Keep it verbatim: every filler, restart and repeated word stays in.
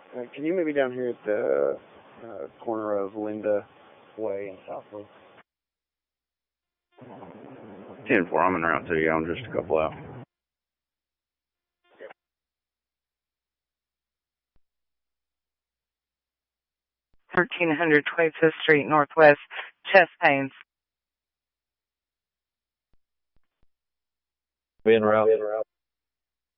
Uh, can you meet me down here at the uh, corner of Linda Way and Southwood? ten four, I'm en route to you. I'm just a couple out. thirteen hundred twenty-fifth Street Northwest, chest pains. Be en route.